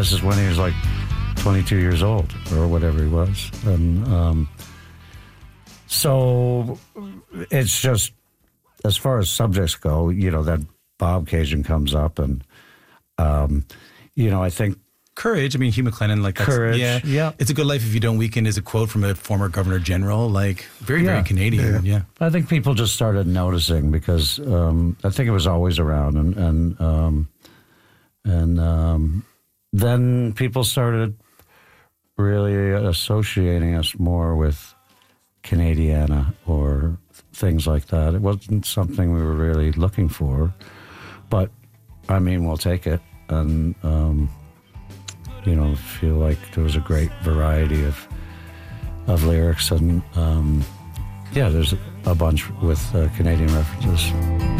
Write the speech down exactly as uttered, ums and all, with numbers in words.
this is when he was like twenty-two years old or whatever he was. And um, so it's just, as far as subjects go, you know, that Bobcaygeon comes up and, um, you know, I think Courage. I mean, Hugh McLennan, like that's, Courage, yeah, yeah. It's a Good Life If You Don't Weaken is a quote from a former Governor General, like very, Yeah. very Canadian. Yeah. I think people just started noticing because um, I think it was always around, and and um, and um, then people started really associating us more with Canadiana or things like that. It wasn't something we were really looking for, but I mean, we'll take it, and um, you know, feel like there was a great variety of of lyrics, and um, yeah, there's a bunch with uh, Canadian references.